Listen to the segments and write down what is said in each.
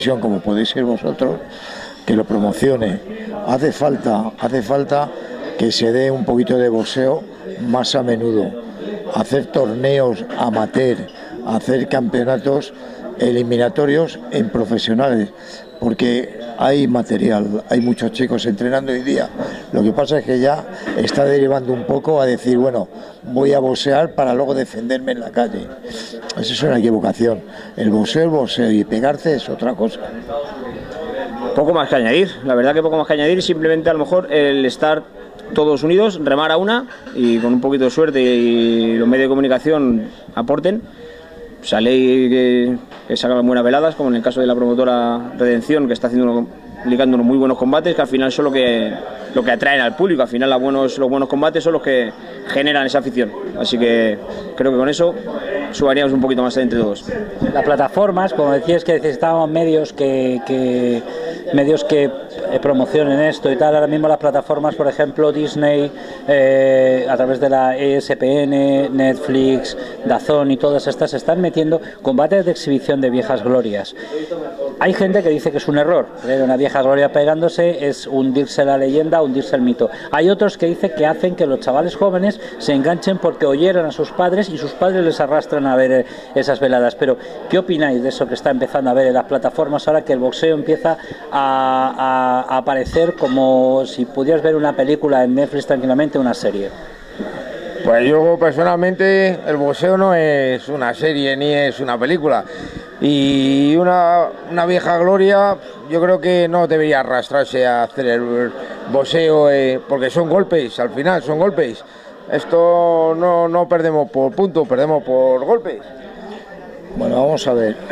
como podéis ser vosotros, que lo promocione. Hace falta que se dé un poquito de boxeo más a menudo, hacer torneos amateur, hacer campeonatos eliminatorios en profesionales, porque hay material, hay muchos chicos entrenando hoy día. Lo que pasa es que ya está derivando un poco a decir, bueno, voy a boxear para luego defenderme en la calle. Esa es una equivocación. El boxeo y pegarse es otra cosa. Poco más que añadir, la verdad que poco más que añadir, simplemente a lo mejor el estar todos unidos, remar a una y con un poquito de suerte y los medios de comunicación aporten, sale que sacan buenas veladas, como en el caso de la promotora Redención, que está ligando unos muy buenos combates, que al final son lo que atraen al público. Al final los buenos combates son los que generan esa afición, así que creo que con eso subaríamos un poquito más entre todos. Las plataformas, como decías, que necesitábamos medios que promocionen esto y tal. Ahora mismo las plataformas, por ejemplo Disney, a través de la ESPN, Netflix, DAZN y todas estas, están metiendo combates de exhibición de viejas glorias. Hay gente que dice que es un error, que una vieja gloria pegándose es hundirse la leyenda, hundirse el mito. Hay otros que dicen que hacen que los chavales jóvenes se enganchen porque oyeron a sus padres y sus padres les arrastran a ver esas veladas. Pero, ¿qué opináis de eso que está empezando a ver en las plataformas ahora que el boxeo empieza a aparecer como si pudieras ver una película en Netflix tranquilamente, una serie? Pues yo personalmente el boxeo no es una serie ni es una película, y una vieja gloria yo creo que no debería arrastrarse a hacer el boxeo, porque son golpes, al final son golpes. Esto no perdemos por puntos, perdemos por golpes. Bueno, vamos a ver.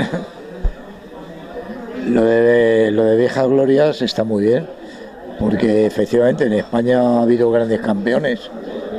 Lo de viejas glorias está muy bien, porque efectivamente en España ha habido grandes campeones,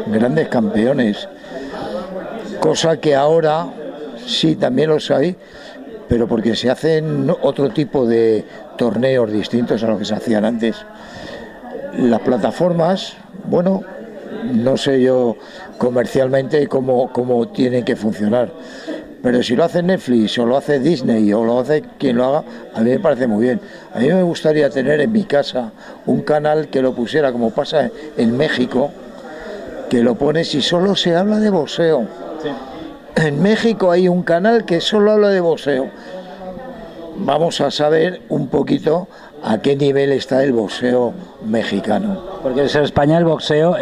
cosa que ahora sí también los hay, pero porque se hacen otro tipo de torneos distintos a los que se hacían antes. Las plataformas, bueno, no sé yo comercialmente cómo tienen que funcionar, pero si lo hace Netflix o lo hace Disney o lo hace quien lo haga, a mí me parece muy bien. A mí me gustaría tener en mi casa un canal que lo pusiera, como pasa en México, que lo pones y solo se habla de boxeo. Sí. En México hay un canal que solo habla de boxeo. Vamos a saber un poquito a qué nivel está el boxeo mexicano. Porque en España el boxeo,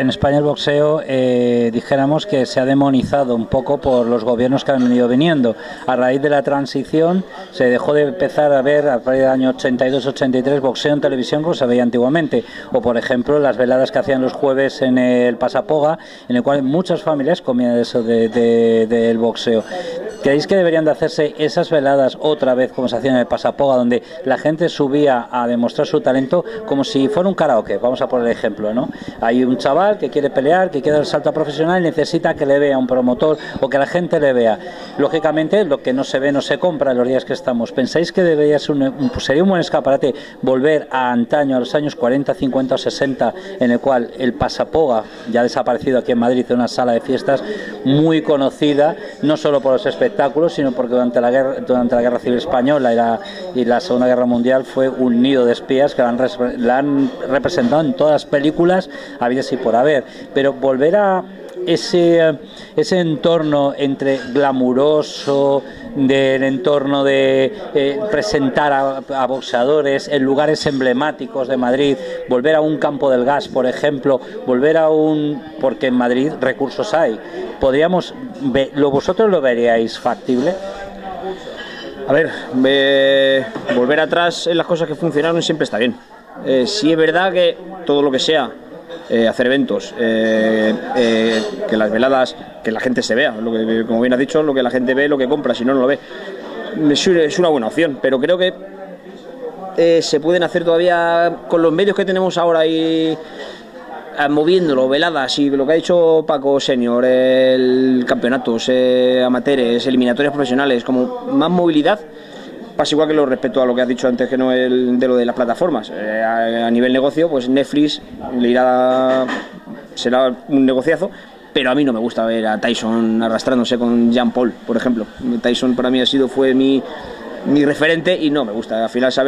dijéramos que se ha demonizado un poco por los gobiernos que han ido viniendo. A raíz de la transición se dejó de empezar a ver a partir del año 82-83 boxeo en televisión como se veía antiguamente. O por ejemplo las veladas que hacían los jueves en el Pasapoga, en el cual muchas familias comían eso del boxeo. ¿Creéis que deberían de hacerse esas veladas otra vez como se hacían en el Pasapoga, donde la gente subía a demostrar su talento como si fuera un karaoke? Vamos a poner el ejemplo, ¿no? Hay un chaval que quiere pelear, que quiere dar el salto a profesional y necesita que le vea un promotor o que la gente le vea. Lógicamente, lo que no se ve no se compra en los días que estamos. ¿Pensáis que debería ser sería un buen escaparate volver a antaño, a los años 40, 50 o 60, en el cual el Pasapoga, ya desaparecido aquí en Madrid, es una sala de fiestas muy conocida, no solo por los espectáculos, sino porque durante la Guerra Civil Española y la Segunda Guerra Mundial fue un nido de espías que la han representado en todas las películas habidas y por haber? Pero volver a ese entorno entre glamuroso, del entorno de presentar a boxeadores en lugares emblemáticos de Madrid, volver a un Campo del Gas, por ejemplo, porque en Madrid recursos hay. ¿Vosotros lo veríais factible? A ver, volver atrás en las cosas que funcionaron siempre está bien. Sí es verdad que todo lo que sea hacer eventos, que las veladas, que la gente se vea, como bien has dicho, lo que la gente ve, lo que compra, si no lo ve, es una buena opción, pero creo que se pueden hacer todavía con los medios que tenemos ahora y moviéndolo, veladas y lo que ha dicho Paco Senior, el campeonatos, amateurs, eliminatorias profesionales, como más movilidad. Pasa igual que lo respecto a lo que has dicho antes, que no de lo de las plataformas. A nivel negocio, pues Netflix será un negociazo, pero a mí no me gusta ver a Tyson arrastrándose con Jean Paul, por ejemplo. Tyson para mí fue mi mi referente y no me gusta. Al final